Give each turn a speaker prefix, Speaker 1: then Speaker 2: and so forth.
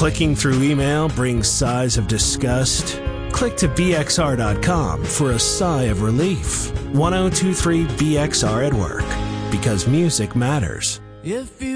Speaker 1: Clicking through email brings sighs of disgust? Click to BXR.com for a sigh of relief. 1023 BXR at work, because music matters.